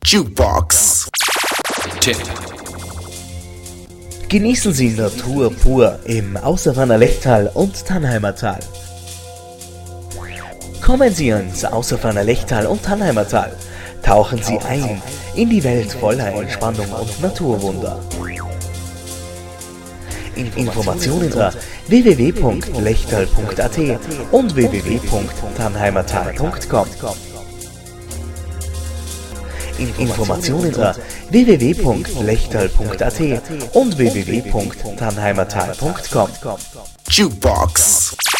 Jukebox Tipp. Genießen Sie Natur pur im Außerwanner Lechtal und Tannheimer Tal. Kommen Sie ins Außerwanner Lechtal und Tannheimer Tal. Tauchen Sie ein in die Welt voller Entspannung und Naturwunder. Informationen unter www.lechtal.at und www.tannheimertal.com. Informationen unter www.lechtal.at und www.tannheimertal.com. Jukebox